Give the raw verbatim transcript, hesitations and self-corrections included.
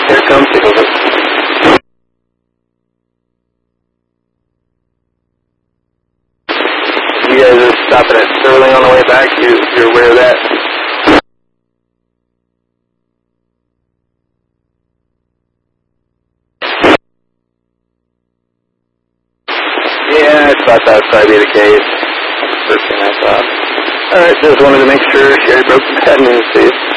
Here it comes, Singleton. You guys are stopping at Sterling on the way back. You, you're aware of that? Yeah, I thought that would probably be the case. First thing I thought. Alright, just wanted to make sure Sherry broke the bad news, please.